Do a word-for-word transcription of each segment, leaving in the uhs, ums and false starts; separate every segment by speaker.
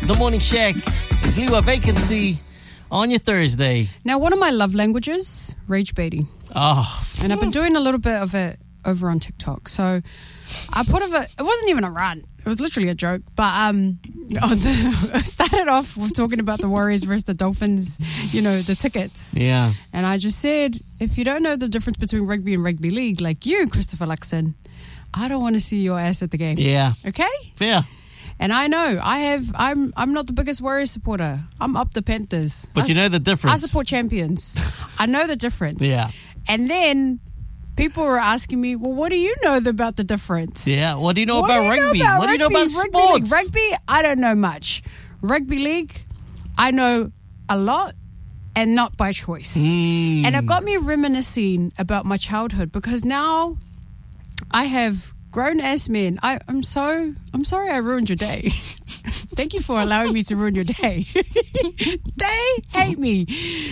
Speaker 1: The Morning Shack is Liwa Vacancy on your Thursday.
Speaker 2: Now, one of my love languages, rage baiting.
Speaker 1: Oh.
Speaker 2: And I've been doing a little bit of it over on TikTok. So I put of it, it wasn't even a rant. It was literally a joke. But um, on the, I started off with talking about the Warriors versus the Dolphins, you know, the tickets.
Speaker 1: Yeah.
Speaker 2: And I just said, if you don't know the difference between rugby and rugby league, like you, Christopher Luxon, I don't want to see your ass at the game.
Speaker 1: Yeah.
Speaker 2: Okay?
Speaker 1: Fair.
Speaker 2: And I know I have. I'm. I'm not the biggest Warriors supporter. I'm up the Panthers.
Speaker 1: But
Speaker 2: I,
Speaker 1: you know the difference.
Speaker 2: I support champions. I know the difference.
Speaker 1: Yeah.
Speaker 2: And then people were asking me, "Well, what do you know about the difference?"
Speaker 1: Yeah. What do you know
Speaker 2: what
Speaker 1: about
Speaker 2: do you
Speaker 1: rugby?
Speaker 2: Know about
Speaker 1: what do you know
Speaker 2: rugby?
Speaker 1: about
Speaker 2: rugby
Speaker 1: sports?
Speaker 2: League. Rugby, I don't know much. Rugby league, I know a lot, and not by choice.
Speaker 1: Mm.
Speaker 2: And it got me reminiscing about my childhood because now I have grown ass men. I, I'm so. I'm sorry I ruined your day. Thank you for allowing me to ruin your day. They hate me.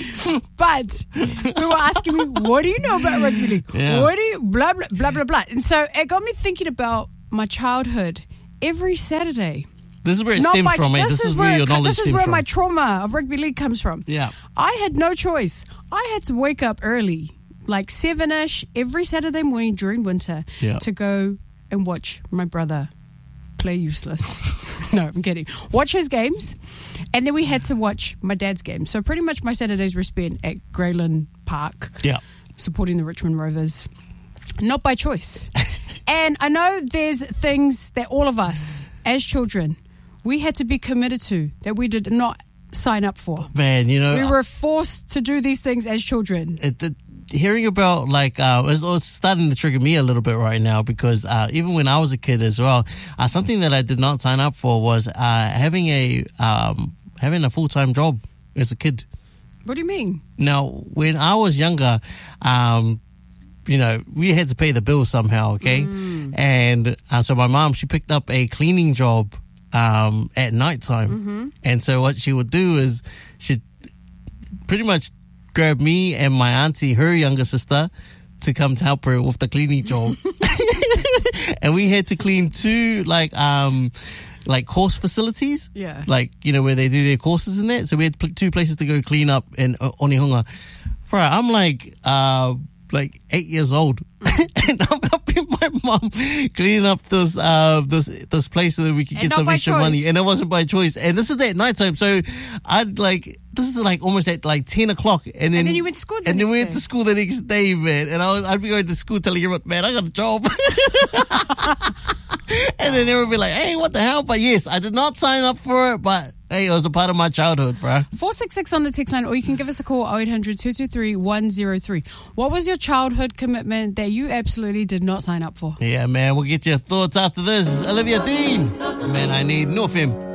Speaker 2: But who were asking me, what do you know about rugby league?
Speaker 1: Yeah.
Speaker 2: What do you, blah, blah, blah, blah, blah. And so it got me thinking about my childhood every Saturday.
Speaker 1: This is where it
Speaker 2: Not
Speaker 1: stems
Speaker 2: by-
Speaker 1: from, mate. This, is where, your knowledge
Speaker 2: This is
Speaker 1: stems
Speaker 2: where
Speaker 1: from.
Speaker 2: my trauma of rugby league comes from.
Speaker 1: Yeah.
Speaker 2: I had no choice. I had to wake up early, like seven-ish, every Saturday morning during winter
Speaker 1: Yeah.
Speaker 2: to go and watch my brother play useless. No, I'm kidding. Watch his games. And then we had to watch my dad's games. So pretty much my Saturdays were spent at Greyland Park.
Speaker 1: Yeah.
Speaker 2: Supporting the Richmond Rovers. Not by choice. And I know there's things that all of us, as children, we had to be committed to that we did not sign up for.
Speaker 1: Man, you know.
Speaker 2: We were forced to do these things as children.
Speaker 1: It, it, hearing about, like, uh, it's, it's starting to trigger me a little bit right now because uh, even when I was a kid as well, uh, something that I did not sign up for was uh, having a um, having a full-time job as a kid.
Speaker 2: What do you mean?
Speaker 1: Now, when I was younger, um, you know, we had to pay the bills somehow, okay? Mm. And uh, so my mom, she picked up a cleaning job um, at nighttime. Mm-hmm. And so what she would do is she'd pretty much grab me and my auntie, her younger sister, to come to help her with the cleaning job. And we had to clean two, like, um, like horse facilities.
Speaker 2: Yeah. Like,
Speaker 1: you know, where they do their courses in there. So we had pl- two places to go clean up in uh, Onehunga. Right, I'm like, uh, like eight years old. And I'm helping my mom cleaning up this, uh, this, this place so that we could
Speaker 2: And
Speaker 1: get some
Speaker 2: not by
Speaker 1: extra
Speaker 2: choice.
Speaker 1: money. And it wasn't by choice. And this is at nighttime. So I'd like, this is like almost at like ten o'clock. And then,
Speaker 2: And then you went to school the
Speaker 1: And then
Speaker 2: next
Speaker 1: we went
Speaker 2: day.
Speaker 1: to school the next day, man. And I would, I'd be going to school telling everyone, man, I got a job. And then everyone would be like, hey, what the hell? But yes, I did not sign up for it, but hey, it was a part of my childhood, bro.
Speaker 2: four six six on the text line, or you can give us a call, oh eight hundred, two two three, one oh three. What was your childhood commitment that you absolutely did not sign up for?
Speaker 1: Yeah, man, we'll get your thoughts after this. Olivia Dean. Man, I need North Him.